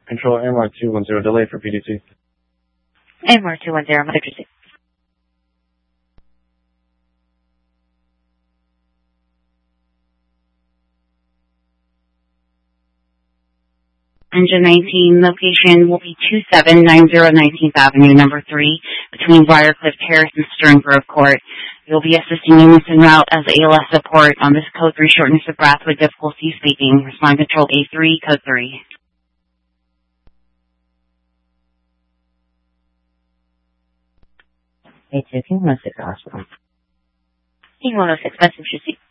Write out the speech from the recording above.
Control MR210, delay for PDC. MR210, Mother Tuesday. Engine 19, location will be 2790 19th Avenue, number 3, between Briarcliff Terrace and Stern Grove Court. You'll be assisting units en route as ALS support on this code 3 shortness of breath with difficulty speaking. Respond control A3, code 3. A2, King 106 Hospital. King 106, message received.